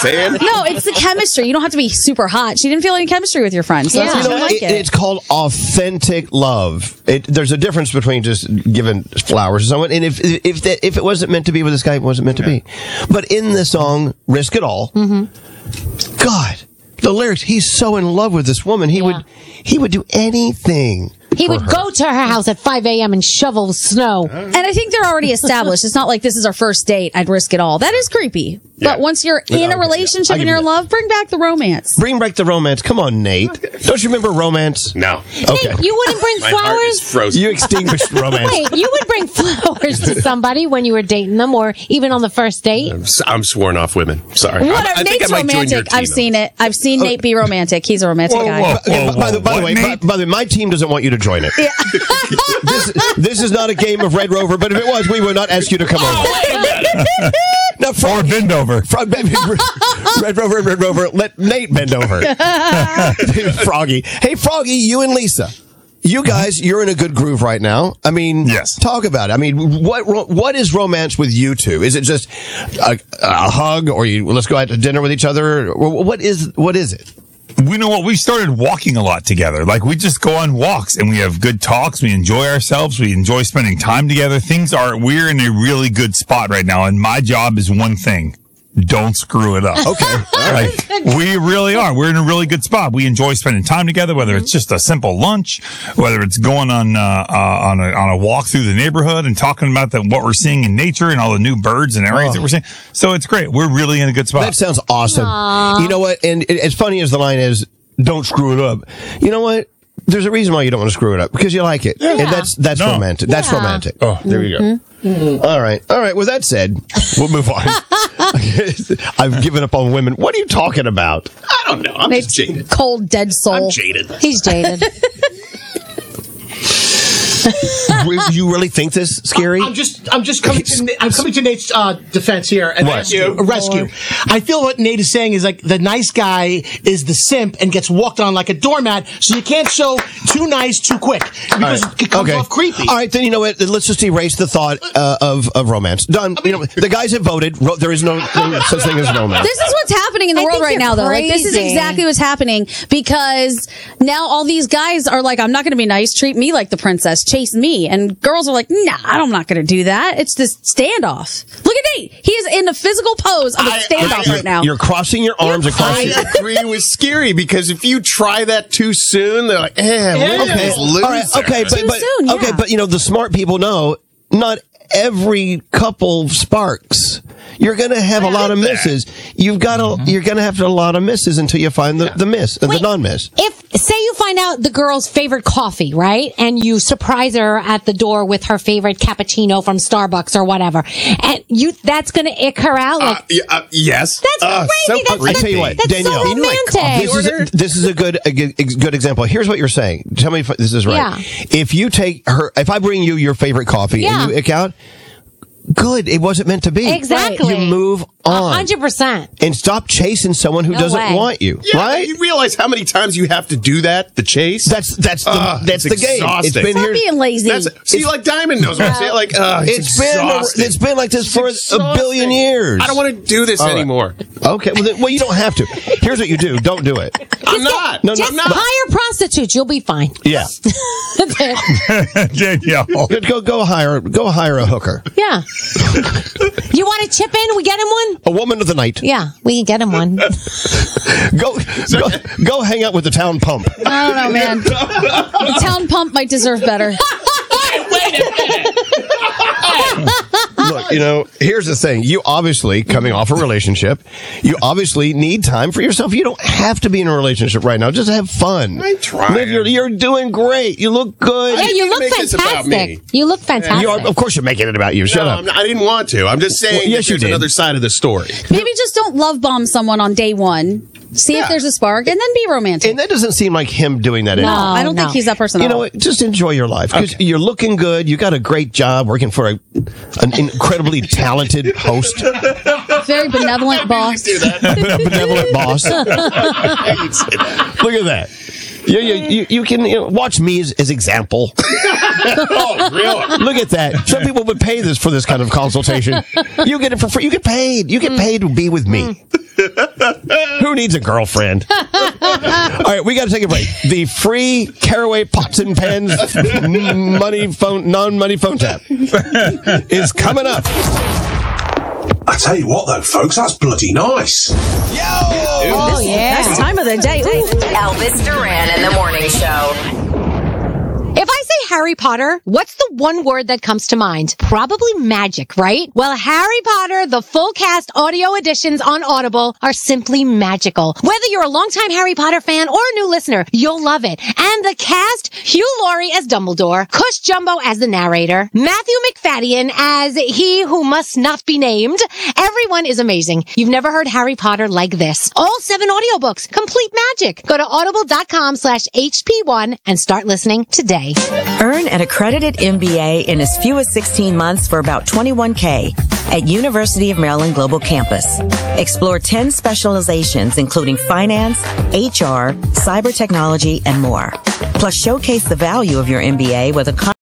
fan. No, it's the chemistry. You don't have to be super hot. She didn't feel any chemistry with your friends. So she didn't like it. It's called authentic love. There's a difference between just giving flowers to someone, and if it wasn't meant to be with this guy, it wasn't meant to be. But in the song "Risk It All," God, the lyrics. He's so in love with this woman. He would do anything. He would go to her house at 5 a.m. and shovel snow. And I think they're already established. It's not like this is our first date. I'd risk it all. That is creepy. Yeah. But once you're in a relationship and you're in love, bring back the romance. Bring back the romance. Come on, Nate. Don't you remember romance? No. Okay. Nate, you wouldn't bring My heart is flowers? frozen. You extinguished romance. Wait, you would bring flowers to somebody when you were dating them or even on the first date? I'm sworn off women. Sorry. I think Nate's I might join your romantic. team. I've seen it. I've seen Nate be romantic. He's a romantic guy. By the way, my team doesn't want you to join it. Yeah. This is not a game of Red Rover, but if it was, we would not ask you to come over. No, Or bend over. Red Rover, let Nate bend over. Froggy. Hey, Froggy, you and Lisa. You guys, you're in a good groove right now. I mean, yes. Talk about it. I mean, what is romance with you two? Is it just a hug, or let's go out to dinner with each other? What is it? We know what we started walking a lot together. Like we just go on walks and we have good talks. We enjoy ourselves. We enjoy spending time together. We're in a really good spot right now. And my job is one thing. Don't screw it up. Okay. All right. We really are. We're in a really good spot. We enjoy spending time together, whether it's just a simple lunch, whether it's going on a walk through the neighborhood and talking about what we're seeing in nature and all the new birds and areas that we're seeing. So it's great. We're really in a good spot. That sounds awesome. Aww. You know what? And as funny as the line is, don't screw it up. You know what? There's a reason why you don't want to screw it up, because you like it. Yeah. And that's romantic. That's romantic. Oh, there you go. Mm-hmm. All right. With that said, we'll move on. I've given up on women. What are you talking about? I don't know. I'm just jaded. Cold, dead soul. I'm jaded. He's jaded. You really think this, Scary? I'm just coming to Nate's defense here and rescue. I feel what Nate is saying is like the nice guy is the simp and gets walked on like a doormat, so you can't show too nice too quick because it comes off creepy. All right, then you know what? Let's just erase the thought of romance. Done. The guys have voted. There is no such thing as romance. This is what's happening in the world right now, though. Like, this is exactly what's happening, because now all these guys are like, I'm not going to be nice. Treat me like the princess. Chase me. And girls are like, nah, I'm not going to do that. It's this standoff. Look at Nate. He is in the physical pose of a standoff right now. You're crossing your arms across. I agree with Scary, because if you try that too soon, they're like, okay, loser. All right, okay, but you know, the smart people know not every couple sparks. You're going to have a lot of misses. You're going to have a lot of misses until you find the miss, the non-miss. Say you find out the girl's favorite coffee, right? And you surprise her at the door with her favorite cappuccino from Starbucks or whatever. And that's going to ick her out? Like, yes. That's crazy. I tell you what, that's Danielle, so romantic. This is a good example. Here's what you're saying. Tell me if this is right. Yeah. If I bring you your favorite coffee and you ick out, good. It wasn't meant to be. Exactly. You move on. 100%. And stop chasing someone who doesn't want you. Yeah, right? You realize how many times you have to do that, the chase? That's the game. Exhausting. It's been Stop being lazy. See, like Diamond knows what I'm saying. Like, it's been like this for a billion years. I don't want to do this anymore. Okay. Well, you don't have to. Here's what you do. Don't do it. I'm not. No, Just I'm not. hire prostitutes. You'll be fine. Yeah. Danielle. Go hire a hooker. Yeah. You want to chip in? We get him one? A woman of the night. Yeah, we can get him one. Go hang out with the town pump. I don't know, man. The town pump might deserve better. Wait a minute. Look, here's the thing. You obviously, coming off a relationship, you obviously need time for yourself. You don't have to be in a relationship right now. Just have fun. I'm trying. You're doing great. You look good. Yeah, you look make this about me. fantastic. You look fantastic. Of course you're making it about you. Shut up. I didn't want to. I'm just saying yes, there's another side of the story. Maybe just don't love bomb someone on day one. See if there's a spark, and then be romantic. And that doesn't seem like him doing that anymore. I don't think he's that person. You know what? Just enjoy your life, because you're looking good. You got a great job working for an incredibly talented host. Very benevolent boss. Benevolent boss. Look at that. You can watch me as example. Oh, really? Look at that. Some people would pay for this kind of consultation. You get it for free. You get paid. You get paid to be with me. Who needs a girlfriend? All right, we got to take a break. The free Caraway Pots and Pans non-money phone tap is coming up. I tell you what, though, folks, that's bloody nice. Oh, yeah. Best time of the day. Elvis Duran in the Morning Show. If I say Harry Potter, what's the one word that comes to mind? Probably magic, right? Well, Harry Potter, the full cast audio editions on Audible are simply magical. Whether you're a longtime Harry Potter fan or a new listener, you'll love it. And the cast, Hugh Laurie as Dumbledore, Cush Jumbo as the narrator, Matthew McFadden as he who must not be named. Everyone is amazing. You've never heard Harry Potter like this. All 7 audiobooks, complete magic. Go to audible.com/HP1 and start listening today. Earn an accredited MBA in as few as 16 months for about $21K at University of Maryland Global Campus. Explore 10 specializations, including finance, HR, cyber technology, and more. Plus, showcase the value of your MBA with a